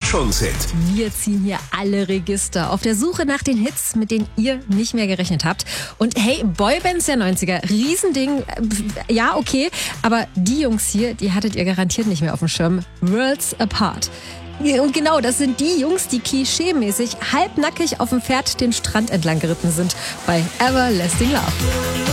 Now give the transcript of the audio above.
Überraschungshit. Wir ziehen hier alle Register auf der Suche nach den Hits, mit denen ihr nicht mehr gerechnet habt. Und hey, Boybands der 90er, Riesending, ja okay, aber die Jungs hier, die hattet ihr garantiert nicht mehr auf dem Schirm. Worlds Apart. Und genau, das sind die Jungs, die klischeemäßig halbnackig auf dem Pferd den Strand entlang geritten sind bei Everlasting Love.